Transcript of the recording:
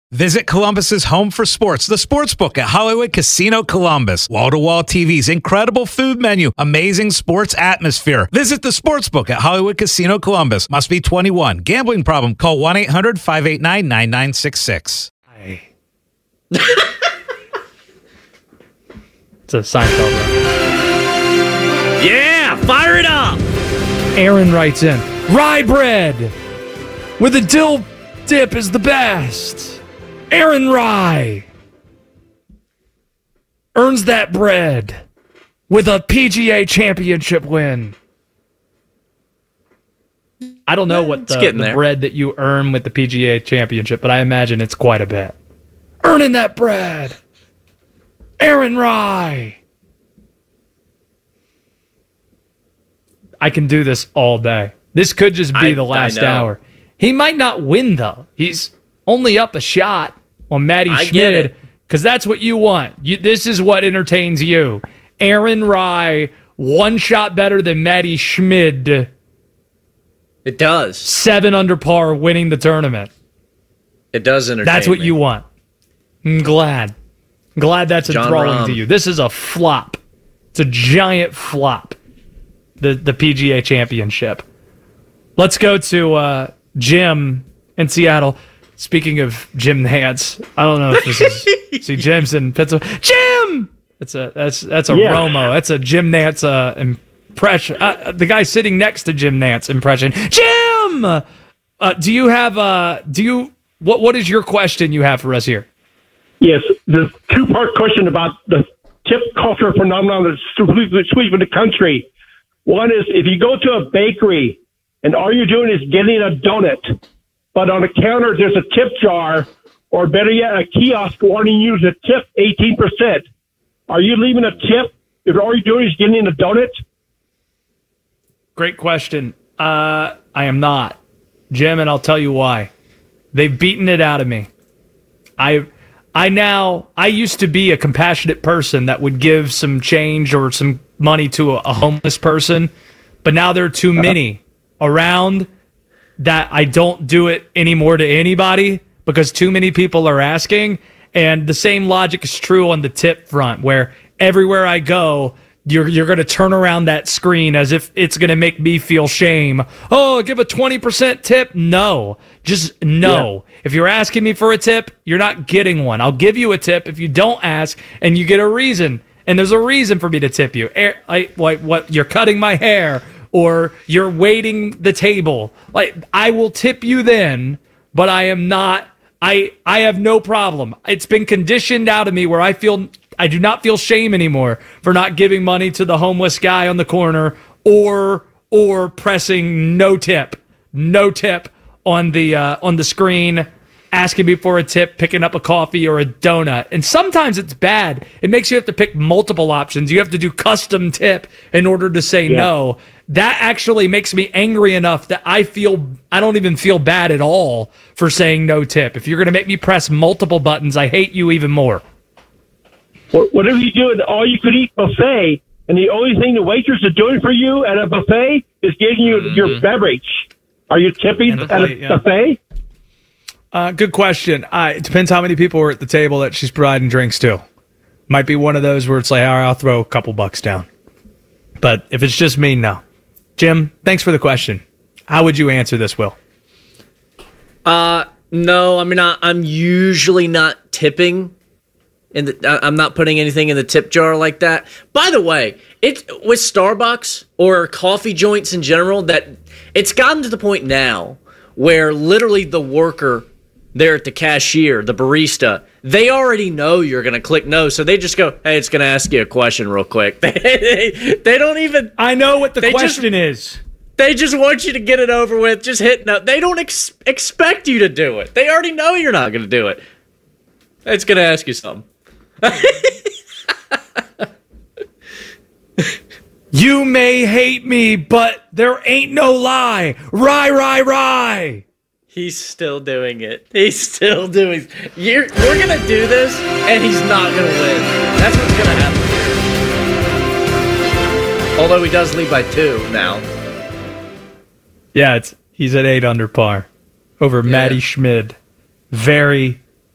Visit Columbus's home for sports, the Sportsbook at Hollywood Casino Columbus. Wall-to-wall TVs, incredible food menu, amazing sports atmosphere. Visit the Sportsbook at Hollywood Casino Columbus. Must be 21. Gambling problem? Call 1-800-589-9966. It's a Seinfeld reference. Yeah, fire it up! Aaron writes in, rye bread with a dill dip is the best. Aaron Rye earns that bread with a PGA championship win. I don't know what the bread that you earn with the PGA championship, but I imagine it's quite a bit. Earning that bread. Aaron Rye. I can do this all day. This could just be the last hour. He might not win, though. He's only up a shot on Matty Schmid, because that's what you want. This is what entertains you. Aaron Rye, one shot better than Matty Schmid. It does. 7 under par, winning the tournament. It does entertain That's what me. you want. I'm glad. Glad that's enthralling to you. This is a flop. It's a giant flop. The PGA Championship. Let's go to Jim in Seattle. Speaking of Jim Nance, I don't know if this is see Jim's in Pittsburgh. Jim, that's a Romo. That's a Jim Nance impression. The guy sitting next to Jim Nance impression. Jim, do you have what is your question you have for us here? Yes, the two-part question about the tip culture phenomenon that's sweeping the country. One is, if you go to a bakery and all you're doing is getting a donut, but on the counter there's a tip jar, or better yet, a kiosk warning you to tip 18%. Are you leaving a tip if all you're doing is getting a donut? Great question. I am not, Jim, and I'll tell you why. They've beaten it out of me. I used to be a compassionate person that would give some change or some money to a homeless person, but now there are too many around that I don't do it anymore to anybody because too many people are asking. And the same logic is true on the tip front, where everywhere I go, you're going to turn around that screen as if it's going to make me feel shame. Oh, give a 20% tip? No. Just no. Yeah. If you're asking me for a tip, you're not getting one. I'll give you a tip if you don't ask and you get a reason. And there's a reason for me to tip you. What you're cutting my hair or you're waiting the table. I will tip you then, but I am not I have no problem. It's been conditioned out of me where I do not feel shame anymore for not giving money to the homeless guy on the corner or pressing no tip on the screen, asking me for a tip, picking up a coffee or a donut. And sometimes it's bad. It makes you have to pick multiple options. You have to do custom tip in order to say no. That actually makes me angry enough that I don't even feel bad at all for saying no tip. If you're going to make me press multiple buttons, I hate you even more. Whatever you do at the all-you-could-eat buffet, and the only thing the waitress is doing for you at a buffet is giving you your beverage. Are you tipping at a buffet? Good question. It depends how many people are at the table that she's providing drinks to. Might be one of those where it's like, all right, I'll throw a couple bucks down. But if it's just me, no. Jim, thanks for the question. How would you answer this, Will? No, I mean, I'm usually not tipping. I'm not putting anything in the tip jar like that. By the way, it's with Starbucks or coffee joints in general that it's gotten to the point now where literally the worker there at the cashier, the barista, they already know you're going to click no, so they just go, hey, it's going to ask you a question real quick. They don't even... I know what the question is. They just want you to get it over with. Just hit no. They don't expect you to do it. They already know you're not going to do it. It's going to ask you something. You may hate me, but there ain't no lie. Rye. He's still doing it. He's still doing it. We're going to do this, and he's not going to win. That's what's going to happen here. Although he does lead by 2 now. Yeah, he's at 8 under par over Matty Schmid. Very,